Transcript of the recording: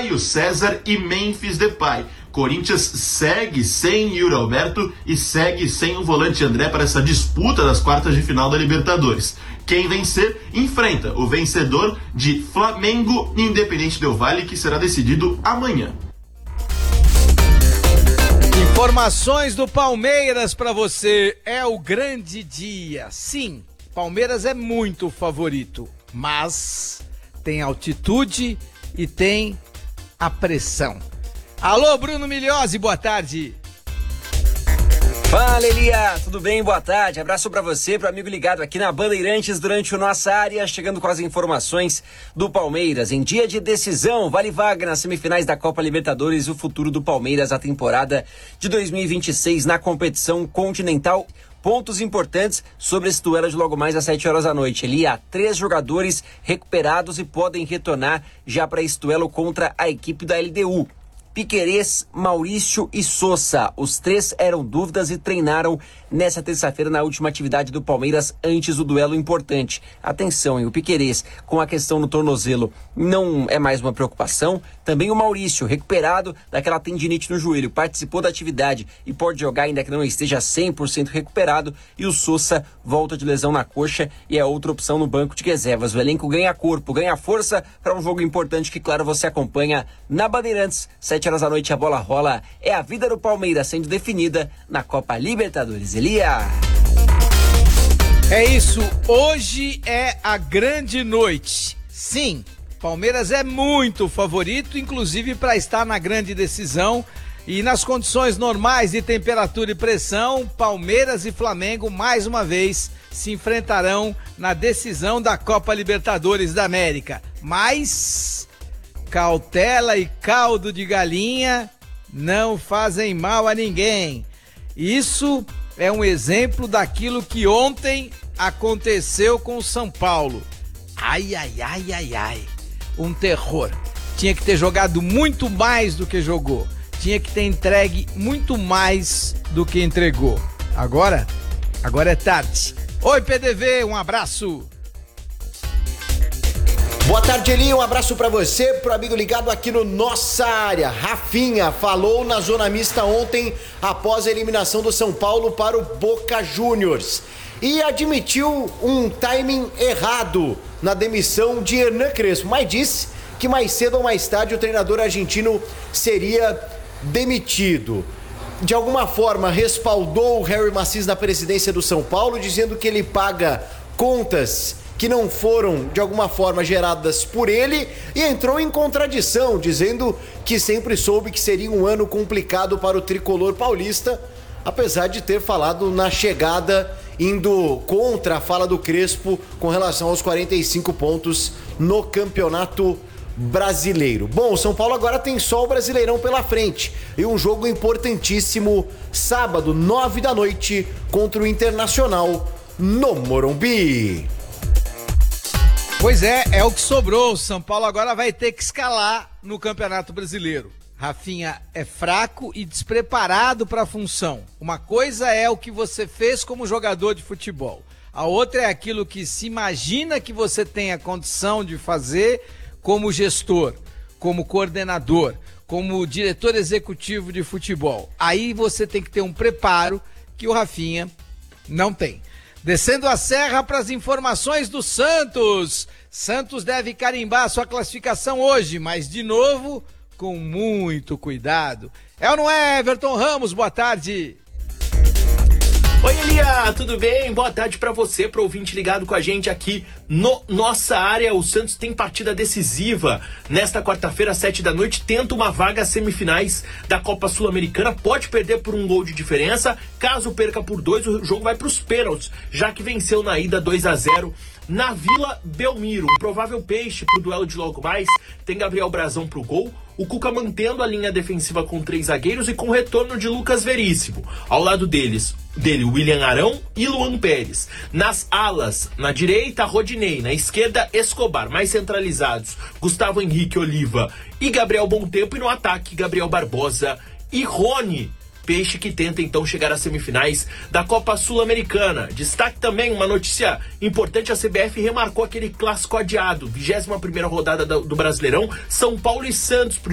Caio César e Memphis Depay. Corinthians segue sem Yuri Alberto e segue sem o volante André para essa disputa das quartas de final da Libertadores. Quem vencer, enfrenta o vencedor de Flamengo e Independente Del Valle, que será decidido amanhã. Informações do Palmeiras para você. É o grande dia. Sim, Palmeiras é muito favorito, mas tem altitude e tem a pressão. Alô, Bruno Milhozzi, boa tarde. Fala, Elia, tudo bem? Boa tarde. Abraço pra você, pro amigo ligado aqui na Bandeirantes durante o Nossa Área, chegando com as informações do Palmeiras. Em dia de decisão, vale vaga nas semifinais da Copa Libertadores, o futuro do Palmeiras, a temporada de 2026 na competição continental. Pontos importantes sobre esse duelo de logo mais às 7 horas da noite. Ali há 3 jogadores recuperados e podem retornar já para esse duelo contra a equipe da LDU. Piquerez, Maurício e Sousa. Os 3 eram dúvidas e treinaram nessa terça-feira na última atividade do Palmeiras antes do duelo importante. Atenção, hein? O Piquerez com a questão no tornozelo não é mais uma preocupação. Também o Maurício, recuperado daquela tendinite no joelho, participou da atividade e pode jogar ainda que não esteja 100% recuperado. E o Sousa volta de lesão na coxa e é outra opção no banco de reservas. O elenco ganha corpo, ganha força para um jogo importante que, claro, você acompanha na Bandeirantes. 7 horas da noite a bola rola. É a vida do Palmeiras sendo definida na Copa Libertadores. Elia. É isso, hoje é a grande noite. Sim, Palmeiras é muito favorito, inclusive para estar na grande decisão. E nas condições normais de temperatura e pressão, Palmeiras e Flamengo mais uma vez se enfrentarão na decisão da Copa Libertadores da América. Mas cautela e caldo de galinha não fazem mal a ninguém. Isso é um exemplo daquilo que ontem aconteceu com o São Paulo. Ai, ai, ai, ai, ai. Um terror. Tinha que ter jogado muito mais do que jogou. Tinha que ter entregue muito mais do que entregou. Agora é tarde. Oi, PDV, um abraço. Boa tarde, Eli, um abraço pra você, pro amigo ligado aqui no Nossa Área. Rafinha falou na zona mista ontem, após a eliminação do São Paulo para o Boca Juniors. E admitiu um timing errado na demissão de Hernan Crespo, mas disse que mais cedo ou mais tarde o treinador argentino seria demitido. De alguma forma, respaldou o Harry Macis na presidência do São Paulo, dizendo que ele paga contas que não foram, de alguma forma, geradas por ele, e entrou em contradição, dizendo que sempre soube que seria um ano complicado para o tricolor paulista, apesar de ter falado na chegada, indo contra a fala do Crespo com relação aos 45 pontos no Campeonato Brasileiro. Bom, o São Paulo agora tem só o Brasileirão pela frente e um jogo importantíssimo, sábado, 9 da noite, contra o Internacional no Morumbi. Pois é o que sobrou. O São Paulo agora vai ter que escalar no Campeonato Brasileiro. Rafinha é fraco e despreparado para a função. Uma coisa é o que você fez como jogador de futebol. A outra é aquilo que se imagina que você tem a condição de fazer como gestor, como coordenador, como diretor executivo de futebol. Aí você tem que ter um preparo que o Rafinha não tem. Descendo a serra para as informações do Santos. Santos deve carimbar sua classificação hoje, mas de novo, com muito cuidado. É ou não é, Everton Ramos? Boa tarde. Oi, Elia, tudo bem? Boa tarde pra você, pro ouvinte ligado com a gente aqui no Nossa Área. O Santos tem partida decisiva nesta quarta-feira, às 7 da noite, tenta uma vaga às semifinais da Copa Sul-Americana, pode perder por um gol de diferença, caso perca por 2, o jogo vai pros pênaltis, já que venceu na ida 2-0 na Vila Belmiro. Um provável peixe pro duelo de logo mais, tem Gabriel Brazão pro gol, o Cuca mantendo a linha defensiva com 3 zagueiros e com o retorno de Lucas Veríssimo. Ao lado dele, William Arão e Luan Pérez. Nas alas, na direita, Rodinei. Na esquerda, Escobar. Mais centralizados, Gustavo Henrique Oliva e Gabriel Bontempo. E no ataque, Gabriel Barbosa e Rony. Peixe que tenta então chegar às semifinais da Copa Sul-Americana. Destaque também uma notícia importante: a CBF remarcou aquele clássico adiado, 21ª rodada do Brasileirão, São Paulo e Santos,